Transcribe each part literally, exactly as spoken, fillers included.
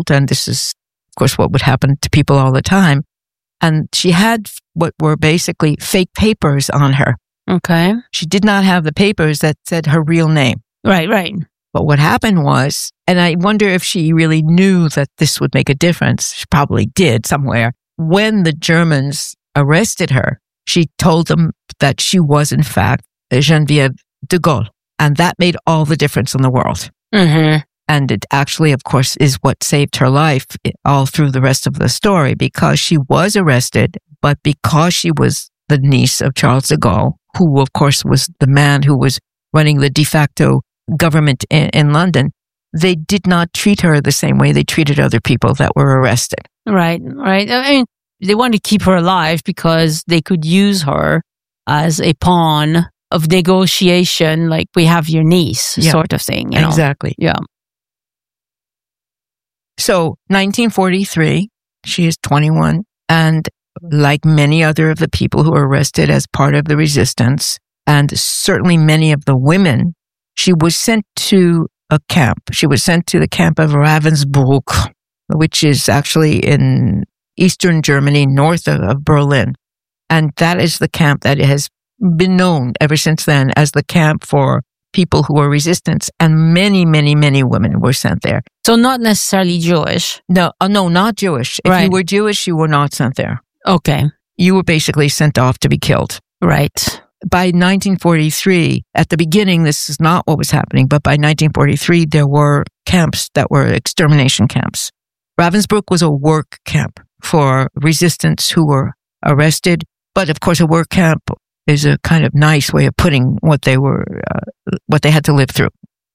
told, and this is, of course, what would happen to people all the time. And she had what were basically fake papers on her. Okay. She did not have the papers that said her real name. Right, right. But what happened was, and I wonder if she really knew that this would make a difference. She probably did somewhere. When the Germans arrested her, she told them that she was, in fact, Geneviève de Gaulle. And that made all the difference in the world. Mm-hmm. And it actually, of course, is what saved her life all through the rest of the story, because she was arrested, but because she was the niece of Charles de Gaulle, who, of course, was the man who was running the de facto government in, in London, they did not treat her the same way they treated other people that were arrested. Right, right. I mean, they wanted to keep her alive because they could use her as a pawn of negotiation, like we have your niece, yeah. sort of thing. You know? Exactly. Yeah. So, nineteen forty-three, she is twenty-one, and like many other of the people who were arrested as part of the resistance, and certainly many of the women, she was sent to a camp. She was sent to the camp of Ravensbrück, which is actually in eastern Germany, north of, of Berlin. And that is the camp that has been known ever since then as the camp for people who were resistance. And many, many, many women were sent there. So not necessarily Jewish. No, uh, no, not Jewish. If Right. you were Jewish, you were not sent there. Okay. You were basically sent off to be killed. Right. By nineteen forty-three, at the beginning, this is not what was happening, but by nineteen forty-three, there were camps that were extermination camps. Ravensbrück was a work camp for resistance who were arrested. But of course, a work camp is a kind of nice way of putting what they were, uh, what they had to live through.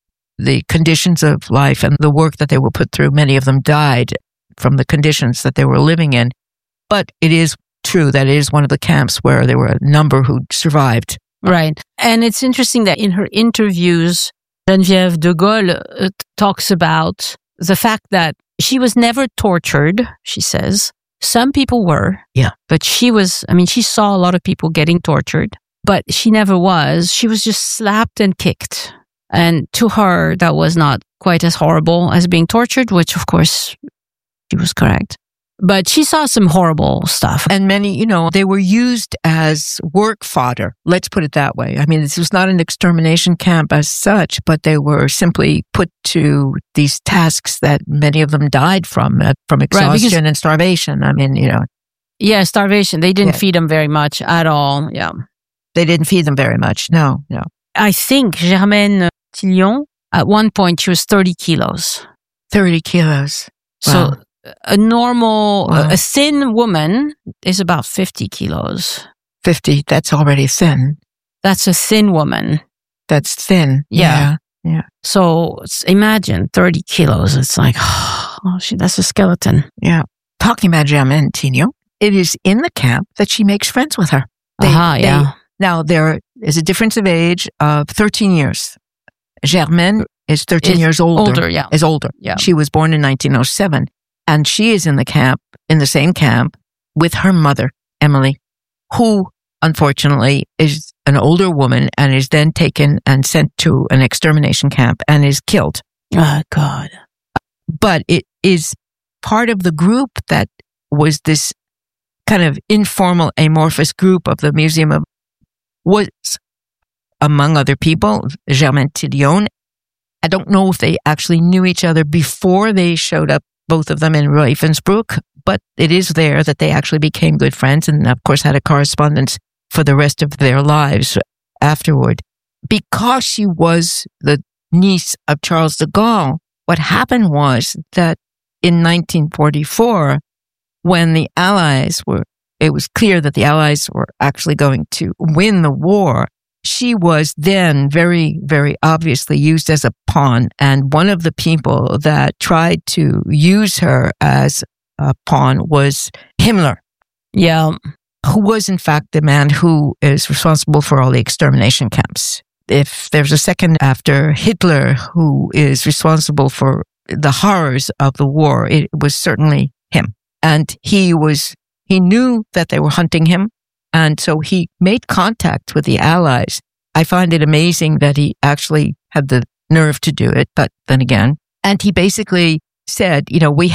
The conditions of life and the work that they were put through, many of them died from the conditions that they were living in. But it is true that it is one of the camps where there were a number who survived. Right. And it's interesting that in her interviews, Geneviève de Gaulle uh, talks about the fact that she was never tortured, she says. Some people were. Yeah. But she was, I mean, she saw a lot of people getting tortured, but she never was. She was just slapped and kicked. And to her, that was not quite as horrible as being tortured, which of course she was correct. But she saw some horrible stuff. And many, you know, they were used as work fodder. Let's put it that way. I mean, this was not an extermination camp as such, but they were simply put to these tasks that many of them died from, uh, from exhaustion Right, because- and starvation. I mean, you know, Yeah, starvation. They didn't Yeah. feed them very much at all. Yeah. they didn't feed them very much. No, no. I think Germaine Tillion, at one point, she was thirty kilos. thirty kilos. So Wow. a normal, Wow. a thin woman is about fifty kilos. fifty, that's already thin. That's a thin woman. That's thin. Yeah. Yeah. So s- imagine thirty kilos. It's like, oh, she, that's a skeleton. Yeah. Talking about Germaine Tillion, it is in the camp that she makes friends with her. They- Aha, they- yeah. Now, there is a difference of age of thirteen years. Germaine is thirteen Is years older. older, yeah. Is older. Yeah. She was born in nineteen oh seven. And she is in the camp, in the same camp, with her mother, Emily, who, unfortunately, is an older woman and is then taken and sent to an extermination camp and is killed. Oh, God. But it is part of the group that was this kind of informal, amorphous group of the Museum of, was, among other people, Germaine Tillion. I don't know if they actually knew each other before they showed up, both of them in Ravensbrück, but it is there that they actually became good friends and, of course, had a correspondence for the rest of their lives afterward. Because she was the niece of Charles de Gaulle, what happened was that in nineteen forty-four, when the Allies were, it was clear that the Allies were actually going to win the war, she was then very, very obviously used as a pawn. And one of the people that tried to use her as a pawn was Himmler, Yeah. who was in fact the man who is responsible for all the extermination camps. If there's a second after Hitler who is responsible for the horrors of the war, it was certainly him. And he was, he knew that they were hunting him. And so he made contact with the Allies. I find it amazing that he actually had the nerve to do it, but then again, and he basically said, you know, we